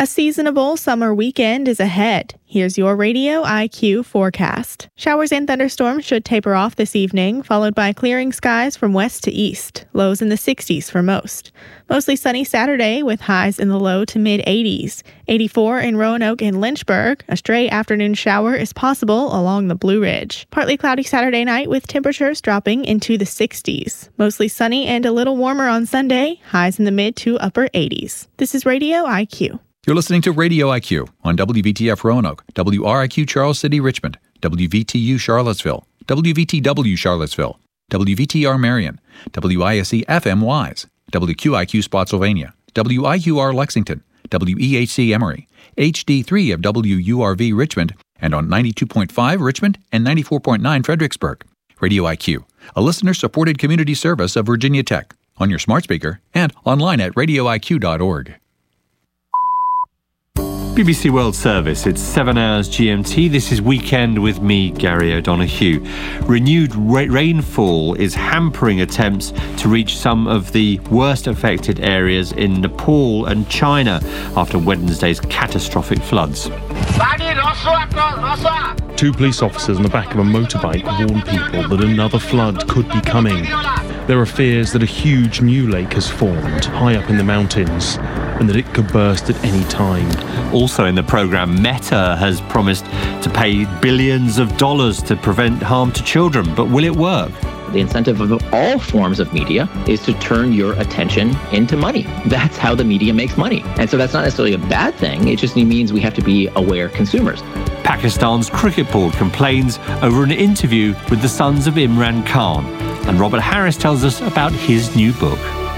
A seasonable summer weekend is ahead. Here's your Radio IQ forecast. Showers and thunderstorms should taper off this evening, followed by clearing skies from west to east. Lows in the 60s for most. Mostly sunny Saturday with highs in the low to mid-80s. 84 in Roanoke and Lynchburg. A stray afternoon shower is possible along the Blue Ridge. Partly cloudy Saturday night with temperatures dropping into the 60s. Mostly sunny and a little warmer on Sunday. Highs in the mid to upper 80s. This is Radio IQ. You're listening to Radio IQ on WVTF Roanoke, WRIQ Charles City Richmond, WVTU Charlottesville, WVTW Charlottesville, WVTR Marion, WISC FM Wise, WQIQ Spotsylvania, WIQR Lexington, WEHC Emory, HD3 of WURV Richmond, and on 92.5 Richmond and 94.9 Fredericksburg. Radio IQ, a listener-supported community service of Virginia Tech, on your smart speaker and online at radioiq.org. BBC World Service, it's 7 hours GMT. This is Weekend with me, Gary O'Donoghue. Renewed rainfall is hampering attempts to reach some of the worst affected areas in Nepal and China after Wednesday's catastrophic floods. 2 police officers on the back of a motorbike warn people that another flood could be coming. There are fears that a huge new lake has formed high up in the mountains and that it could burst at any time. Also in the programme, Meta has promised to pay billions of dollars to prevent harm to children, but will it work? The incentive of all forms of media is to turn your attention into money. That's how the media makes money. And so that's not necessarily a bad thing. It just means we have to be aware consumers. Pakistan's cricket board complains over an interview with the sons of Imran Khan. And Robert Harris tells us about his new book.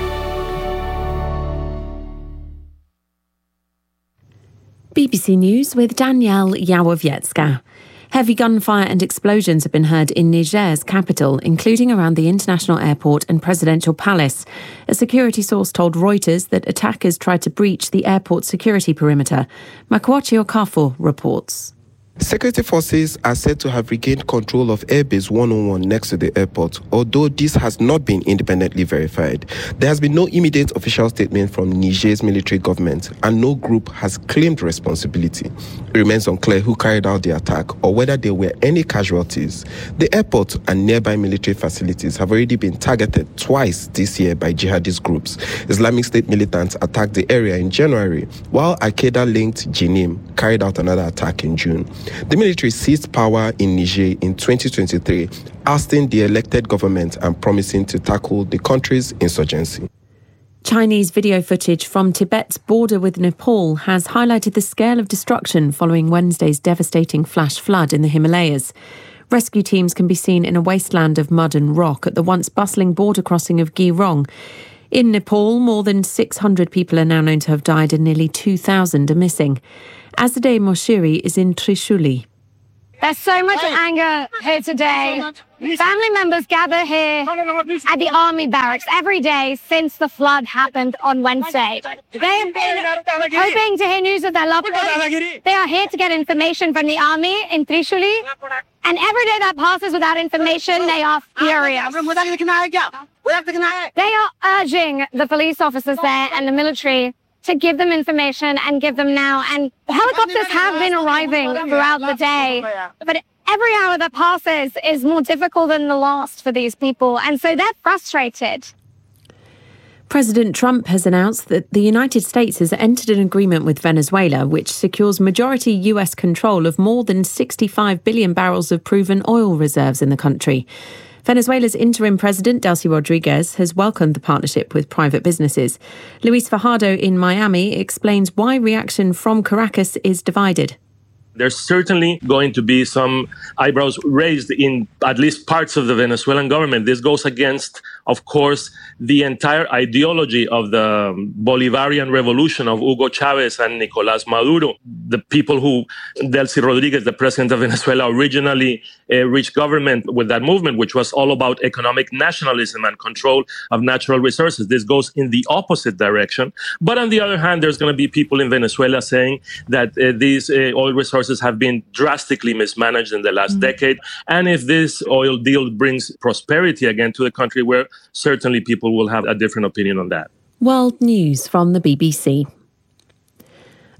BBC News with Danielle Yawowiecka. Heavy gunfire and explosions have been heard in Niger's capital, including around the international airport and presidential palace. A security source told Reuters that attackers tried to breach the airport security perimeter. Makwachi Okafor reports. Security forces are said to have regained control of Airbase 101 next to the airport, although this has not been independently verified. There has been no immediate official statement from Niger's military government, and no group has claimed responsibility. It remains unclear who carried out the attack or whether there were any casualties. The airport and nearby military facilities have already been targeted twice this year by jihadist groups. Islamic State militants attacked the area in January, while Al-Qaeda-linked Jinim carried out another attack in June. The military seized power in Niger in 2023, ousting the elected government and promising to tackle the country's insurgency. Chinese video footage from Tibet's border with Nepal has highlighted the scale of destruction following Wednesday's devastating flash flood in the Himalayas. Rescue teams can be seen in a wasteland of mud and rock at the once bustling border crossing of Girong. In Nepal, more than 600 people are now known to have died and nearly 2,000 are missing. Azadeh Moshiri is in Trishuli. There's so much anger here today. Family members gather here at the army barracks every day since the flood happened on Wednesday. They've been hoping to hear news of their loved ones. They are here to get information from the army in Trishuli. And every day that passes without information, they are furious. They are urging the police officers there and the military to give them information and give them now. And helicopters have been arriving throughout the day. But every hour that passes is more difficult than the last for these people. And so they're frustrated. President Trump has announced that the United States has entered an agreement with Venezuela which secures majority US control of more than 65 billion barrels of proven oil reserves in the country. Venezuela's interim president, Delcy Rodriguez, has welcomed the partnership with private businesses. Luis Fajardo in Miami explains why reaction from Caracas is divided. There's certainly going to be some eyebrows raised in at least parts of the Venezuelan government. This goes against, of course, the entire ideology of the Bolivarian revolution of Hugo Chavez and Nicolás Maduro. The people who, Delcy Rodriguez, the president of Venezuela, originally reached government with that movement, which was all about economic nationalism and control of natural resources. This goes in the opposite direction. But on the other hand, there's going to be people in Venezuela saying that these oil resources have been drastically mismanaged in the last decade. And if this oil deal brings prosperity again to the country, where certainly people will have a different opinion on that. World News from the BBC.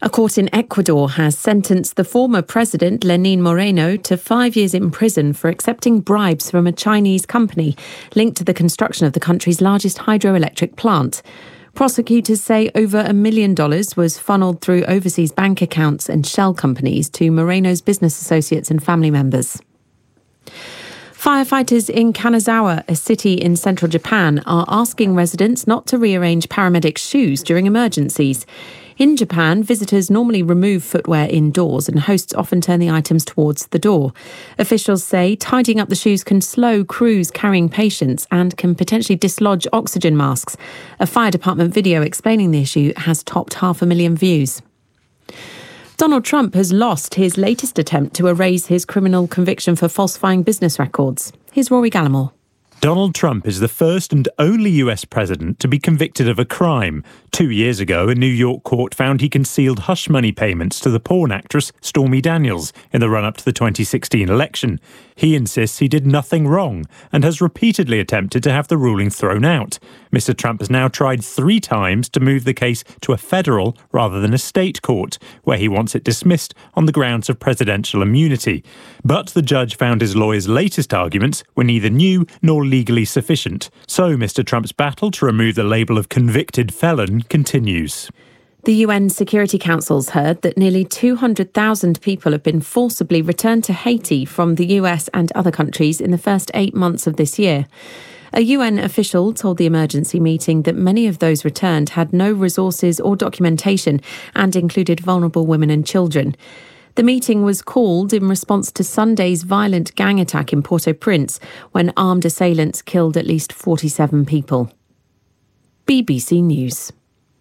A court in Ecuador has sentenced the former president, Lenín Moreno, to 5 years in prison for accepting bribes from a Chinese company linked to the construction of the country's largest hydroelectric plant. Prosecutors say over $1 million was funneled through overseas bank accounts and shell companies to Moreno's business associates and family members. Firefighters in Kanazawa, a city in central Japan, are asking residents not to rearrange paramedics' shoes during emergencies. In Japan, visitors normally remove footwear indoors and hosts often turn the items towards the door. Officials say tidying up the shoes can slow crews carrying patients and can potentially dislodge oxygen masks. A fire department video explaining the issue has topped 500,000 views. Donald Trump has lost his latest attempt to erase his criminal conviction for falsifying business records. Here's Rory Gallimore. Donald Trump is the first and only US president to be convicted of a crime. 2 years ago, a New York court found he concealed hush money payments to the porn actress Stormy Daniels in the run-up to the 2016 election. He insists he did nothing wrong and has repeatedly attempted to have the ruling thrown out. Mr. Trump has now tried 3 times to move the case to a federal rather than a state court, where he wants it dismissed on the grounds of presidential immunity. But the judge found his lawyer's latest arguments were neither new nor legally sufficient. So Mr. Trump's battle to remove the label of convicted felon continues. The UN Security Council's heard that nearly 200,000 people have been forcibly returned to Haiti from the US and other countries in the first 8 months of this year. A UN official told the emergency meeting that many of those returned had no resources or documentation and included vulnerable women and children. The meeting was called in response to Sunday's violent gang attack in Port-au-Prince, when armed assailants killed at least 47 people. BBC News.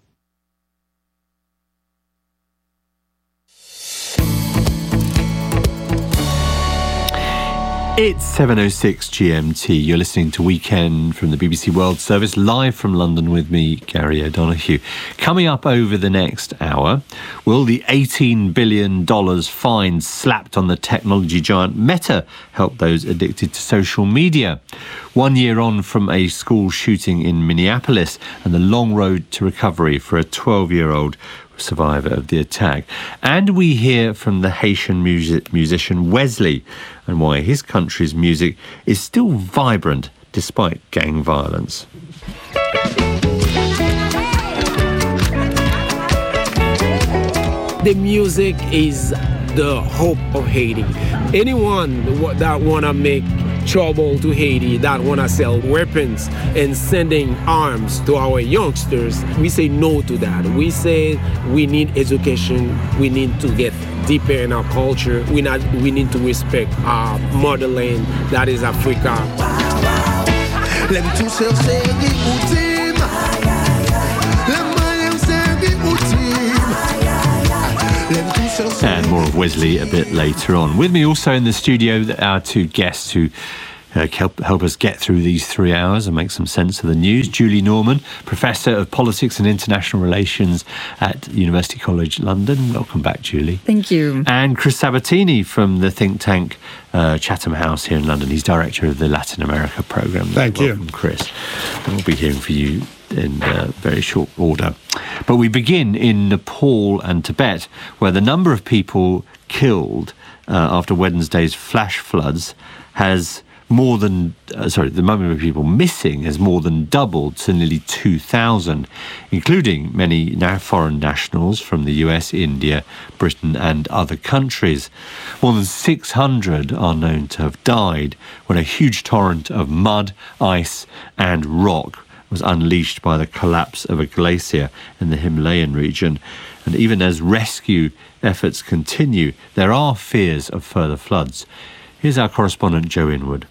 It's 7:06 GMT. You're listening to Weekend from the BBC World Service, live from London with me, Gary O'Donoghue. Coming up over the next hour, will the $18 billion fine slapped on the technology giant Meta help those addicted to social media? 1 year on from a school shooting in Minneapolis and the long road to recovery for a 12-year-old survivor of the attack. And we hear from the Haitian musician Wesley and why his country's music is still vibrant despite gang violence. The music is the hope of Haiti. Anyone that want to make trouble to Haiti, that want to sell weapons and sending arms to our youngsters, we say no to that. We say we need education, we need to get deeper in our culture, we need to respect our motherland, that is Africa. And more of Wesley a bit later on. With me also in the studio, our 2 guests who help us get through these 3 hours and make some sense of the news. Julie Norman, Professor of Politics and International Relations at University College London. Welcome back, Julie. Thank you. And Chris Sabatini from the think tank Chatham House here in London. He's Director of the Latin America Programme. Thank you. Welcome, Chris. And we'll be hearing from you in very short order. But we begin in Nepal and Tibet, where the number of people killed after Wednesday's flash floods has more than, the number of people missing has more than doubled to nearly 2,000, including many now foreign nationals from the US, India, Britain and other countries. More than 600 are known to have died when a huge torrent of mud, ice and rock was unleashed by the collapse of a glacier in the Himalayan region. And even as rescue efforts continue, there are fears of further floods. Here's our correspondent Joe Inwood.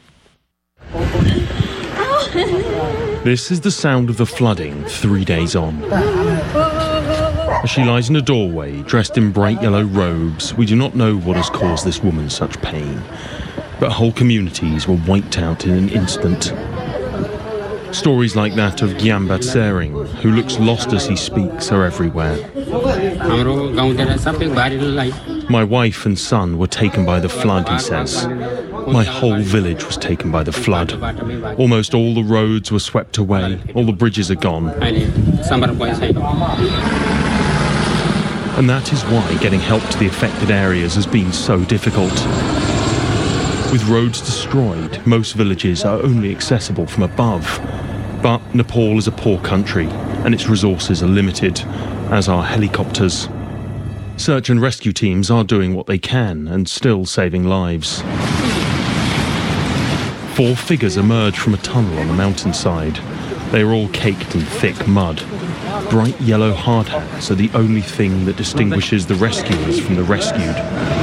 This is the sound of the flooding 3 days on. As she lies in a doorway, dressed in bright yellow robes, we do not know what has caused this woman such pain. But whole communities were wiped out in an instant. Stories like that of Gyambat Sering, who looks lost as he speaks, are everywhere. My wife and son were taken by the flood, he says. My whole village was taken by the flood. Almost all the roads were swept away. All the bridges are gone. And that is why getting help to the affected areas has been so difficult. With roads destroyed, most villages are only accessible from above. But Nepal is a poor country, and its resources are limited, as are helicopters. Search and rescue teams are doing what they can and still saving lives. 4 figures emerge from a tunnel on the mountainside. They are all caked in thick mud. Bright yellow hard hats are the only thing that distinguishes the rescuers from the rescued.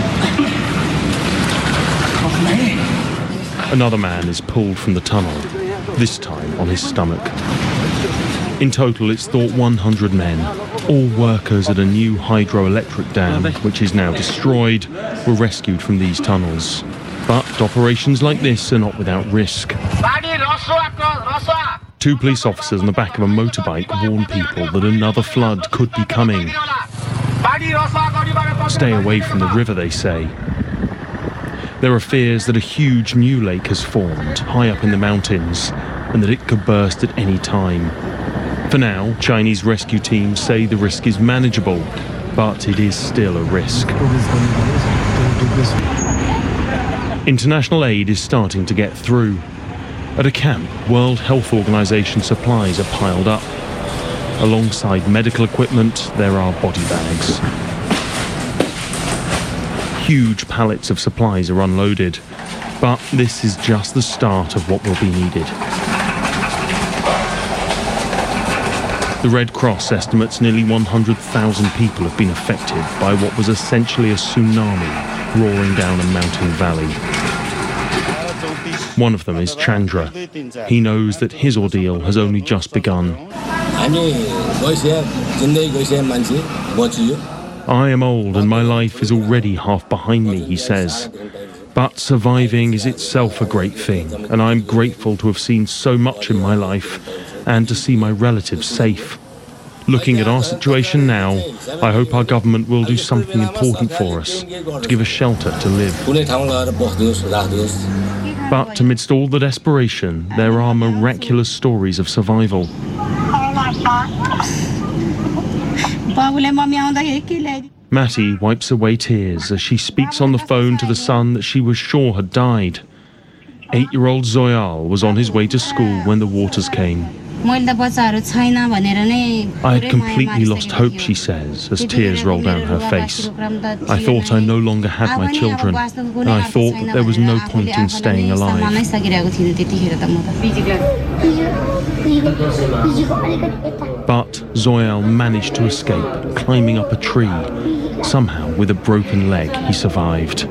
Another man is pulled from the tunnel, this time on his stomach. In total, it's thought 100 men, all workers at a new hydroelectric dam, which is now destroyed, were rescued from these tunnels. But operations like this are not without risk. 2 police officers on the back of a motorbike warn people that another flood could be coming. Stay away from the river, they say. There are fears that a huge new lake has formed high up in the mountains and that it could burst at any time. For now, Chinese rescue teams say the risk is manageable, but it is still a risk. International aid is starting to get through. At a camp, World Health Organization supplies are piled up. Alongside medical equipment, there are body bags. Huge pallets of supplies are unloaded, but this is just the start of what will be needed. The Red Cross estimates nearly 100,000 people have been affected by what was essentially a tsunami roaring down a mountain valley. One of them is Chandra. He knows that his ordeal has only just begun. I am old and my life is already half behind me, he says. But surviving is itself a great thing, and I'm grateful to have seen so much in my life and to see my relatives safe. Looking at our situation now, I hope our government will do something important for us, to give us shelter to live. But amidst all the desperation, there are miraculous stories of survival. Matty wipes away tears as she speaks on the phone to the son that she was sure had died. 8-year-old Zoyal was on his way to school when the waters came. I had completely lost hope, she says, as tears roll down her face. I thought I no longer had my children, and I thought that there was no point in staying alive. But Zoyal managed to escape, climbing up a tree. Somehow, with a broken leg, he survived.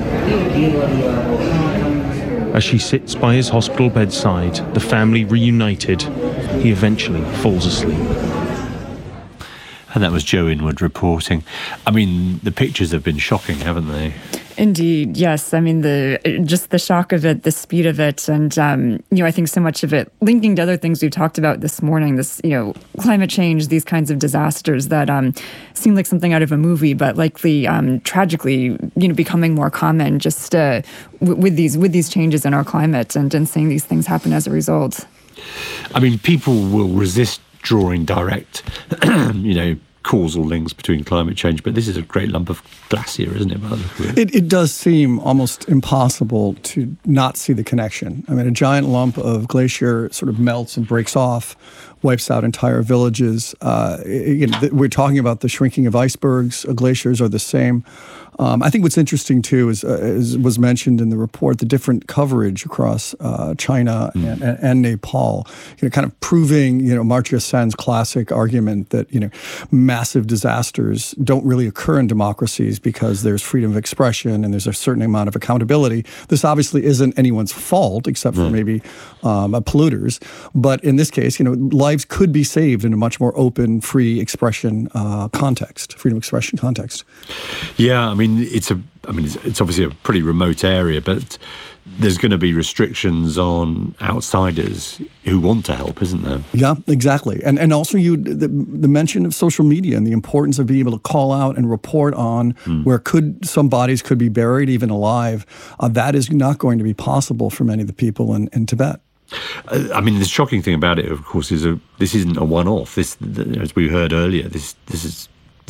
As she sits by his hospital bedside, the family reunited, he eventually falls asleep. And that was Joe Inwood reporting. I mean, the pictures have been shocking, haven't they? Indeed, yes. I mean, just the shock of it, the speed of it, and, I think so much of it linking to other things we've talked about this morning, this, climate change, these kinds of disasters that seem like something out of a movie, but likely, tragically, becoming more common just with these changes in our climate and seeing these things happen as a result. I mean, people will resist drawing direct, causal links between climate change, but this is a great lump of glacier, isn't it? It does seem almost impossible to not see the connection. I mean, a giant lump of glacier sort of melts and breaks off, wipes out entire villages. We're talking about the shrinking of icebergs. Glaciers are the same. I think what's interesting, too, is was mentioned in the report, the different coverage across China and Nepal, kind of proving, Amartya Sen's classic argument that, massive disasters don't really occur in democracies because there's freedom of expression and there's a certain amount of accountability. This obviously isn't anyone's fault, except for maybe polluters. But in this case, lives could be saved in a much more open, free expression context, freedom of expression context. Yeah, I mean, it's obviously a pretty remote area, but there's going to be restrictions on outsiders who want to help, isn't there? Yeah, exactly. And also the mention of social media and the importance of being able to call out and report on where some bodies could be buried, even alive. That is not going to be possible for many of the people in Tibet. I mean, the shocking thing about it, of course, is this isn't a one-off. This, as we heard earlier, this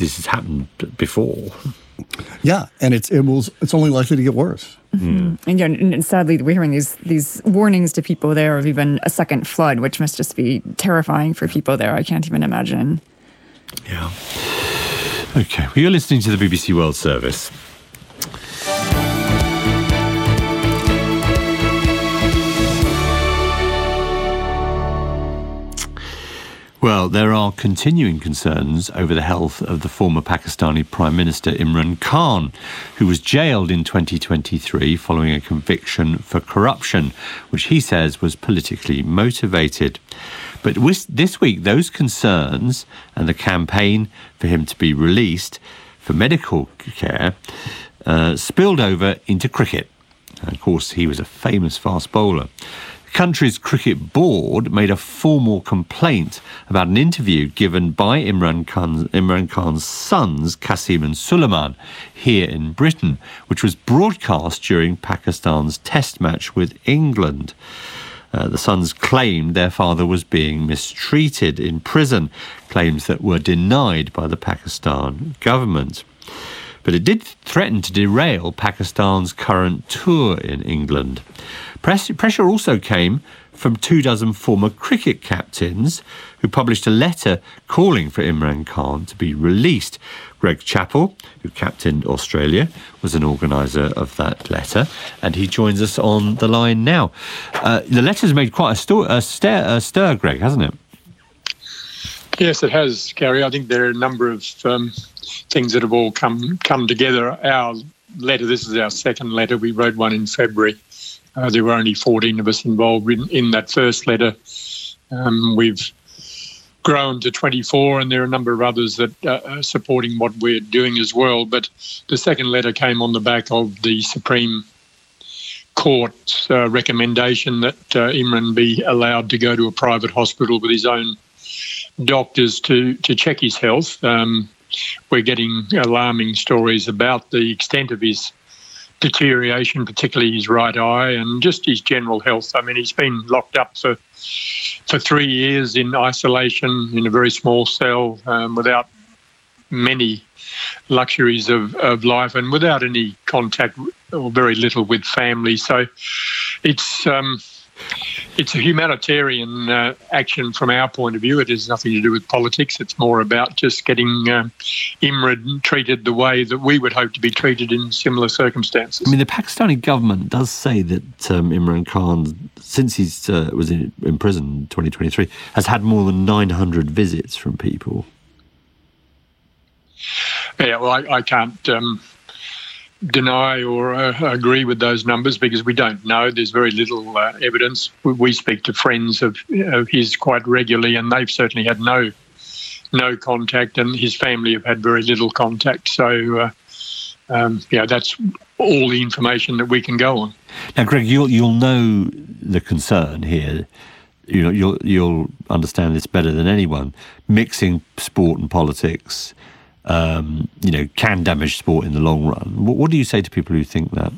this has happened before. Yeah, and it's only likely to get worse. Mm-hmm. And sadly, we're hearing these warnings to people there of even a second flood, which must just be terrifying for people there. I can't even imagine. Yeah. Okay, well, you're listening to the BBC World Service. Well, there are continuing concerns over the health of the former Pakistani Prime Minister Imran Khan, who was jailed in 2023 following a conviction for corruption, which he says was politically motivated. But this week, those concerns and the campaign for him to be released for medical care spilled over into cricket. And of course, he was a famous fast bowler. The country's cricket board made a formal complaint about an interview given by Imran Khan's sons, Qasim and Sulaiman, here in Britain, which was broadcast during Pakistan's test match with England. The sons claimed their father was being mistreated in prison, claims that were denied by the Pakistan government. But it did threaten to derail Pakistan's current tour in England. Pressure also came from 24 former cricket captains who published a letter calling for Imran Khan to be released. Greg Chappell, who captained Australia, was an organiser of that letter, and he joins us on the line now. The letter's made quite a stir, Greg, hasn't it? Yes, it has, Gary. I think there are a number of things that have all come together. Our letter, this is our second letter. We wrote one in February. There were only 14 of us involved in that first letter. We've grown to 24, and there are a number of others that are supporting what we're doing as well. But the second letter came on the back of the Supreme Court's recommendation that Imran be allowed to go to a private hospital with his own doctors to check his health. We're getting alarming stories about the extent of his deterioration, particularly his right eye, and just his general health. I mean, he's been locked up for 3 years in isolation in a very small cell without many luxuries of life and without any contact or very little with family. So it's a humanitarian action from our point of view. It has nothing to do with politics. It's more about just getting Imran treated the way that we would hope to be treated in similar circumstances. I mean, the Pakistani government does say that Imran Khan, since he was in prison in 2023, has had more than 900 visits from people. Yeah, well, I can't deny or agree with those numbers because we don't know. There's very little evidence. We speak to friends of his quite regularly, and they've certainly had no contact, and his family have had very little contact. So, that's all the information that we can go on. Now, Greg, you'll know the concern here. You'll understand this better than anyone. Mixing sport and politics can damage sport in the long run. What do you say to people who think that?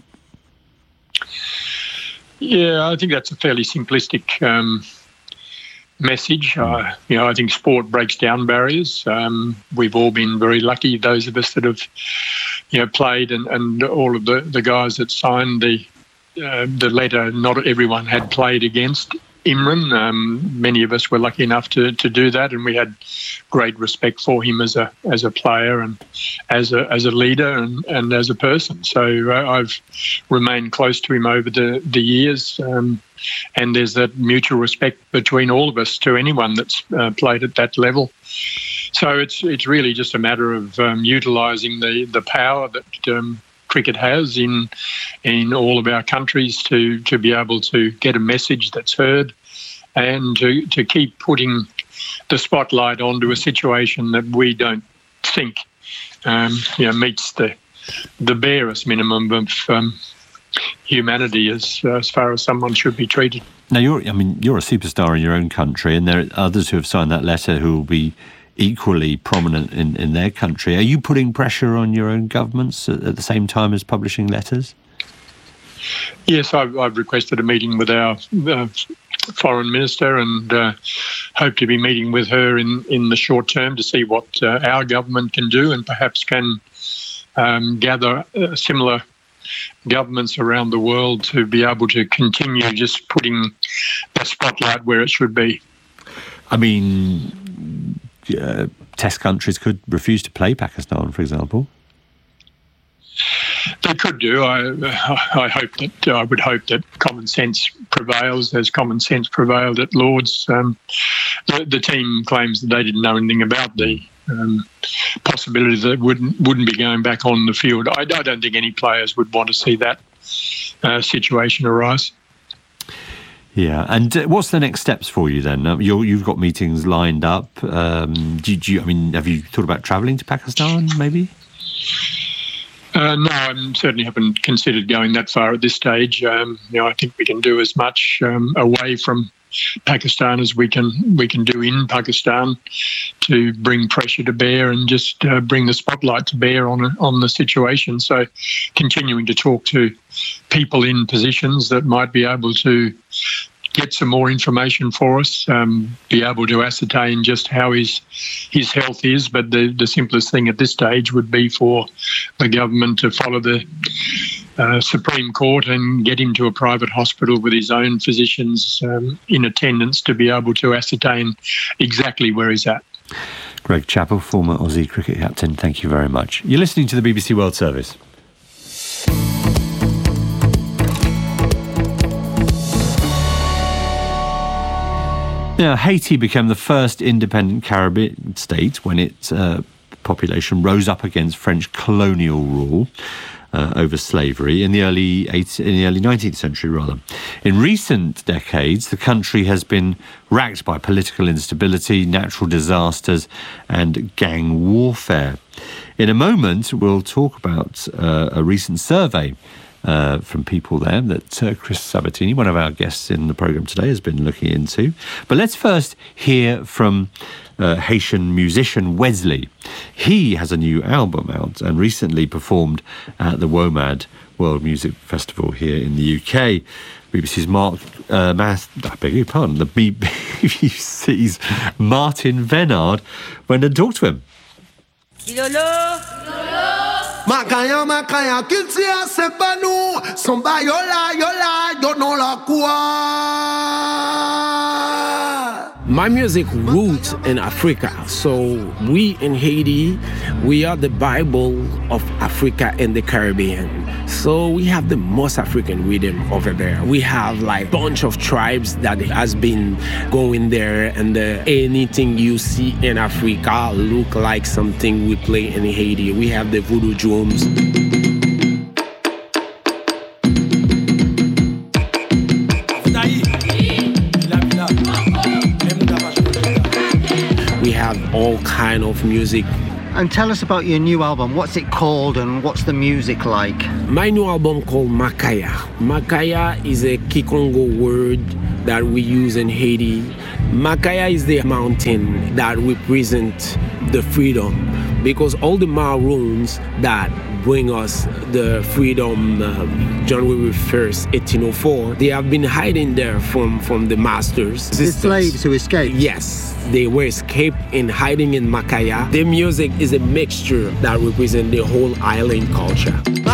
Yeah, I think that's a fairly simplistic message. I think sport breaks down barriers. We've all been very lucky, those of us that have, played, and all of the guys that signed the letter. Not everyone had played against Imran. Many of us were lucky enough to do that, and we had great respect for him as a player and as a leader and as a person. So I've remained close to him over the years, and there's that mutual respect between all of us to anyone that's played at that level. So it's really just a matter of utilising the power that cricket has in all of our countries to be able to get a message that's heard and to keep putting the spotlight onto a situation that we don't think meets the barest minimum of humanity as far as someone should be treated. Now you're a superstar in your own country, and there are others who have signed that letter who will be equally prominent in their country. Are you putting pressure on your own governments at the same time as publishing letters? Yes, I've requested a meeting with our foreign minister, and hope to be meeting with her in the short term to see what our government can do, and perhaps can gather similar governments around the world to be able to continue just putting the spotlight where it should be. I mean, test countries could refuse to play Pakistan, for example. They could do. I would hope that common sense prevails, as common sense prevailed at Lord's. The team claims that they didn't know anything about the possibility that wouldn't be going back on the field. I don't think any players would want to see that situation arise. Yeah, and what's the next steps for you then? You've got meetings lined up. Have you thought about travelling to Pakistan, maybe? No, I certainly haven't considered going that far at this stage. I think we can do as much away from Pakistan as we can do in Pakistan to bring pressure to bear and just bring the spotlight to bear on the situation. So continuing to talk to people in positions that might be able to get some more information for us, be able to ascertain just how his health is. But the simplest thing at this stage would be for the government to follow the Supreme Court and get him to a private hospital with his own physicians in attendance to be able to ascertain exactly where he's at. Greg Chappell, former Aussie cricket captain, thank you very much. You're listening to the BBC World Service. Now, Haiti became the first independent Caribbean state when its population rose up against French colonial rule over slavery in the early 19th century, rather. In recent decades, the country has been racked by political instability, natural disasters, and gang warfare. In a moment, we'll talk about a recent survey from people there that Chris Sabatini, one of our guests in the programme today, has been looking into. But let's first hear from Haitian musician Wesley. He has a new album out and recently performed at the WOMAD World Music Festival here in the UK. BBC's the BBC's Martin Venard went and talked to him. Makaya, kiltia sepanu, somba yola, yono la kwa. My music roots in Africa. So we in Haiti, we are the Bible of Africa and the Caribbean. So we have the most African rhythm over there. We have like bunch of tribes that has been going there, and anything you see in Africa look like something we play in Haiti. We have the voodoo drums. We have all kind of music. And tell us about your new album. What's it called and what's the music like? My new album called Makaya. Makaya is a Kikongo word that we use in Haiti. Makaya is the mountain that represents the freedom, because all the Maroons that bring us the freedom January 1st, 1804, they have been hiding there from the masters. The slaves who escaped? Yes. They were escaped and hiding in Makaya. The music is a mixture that represents the whole island culture.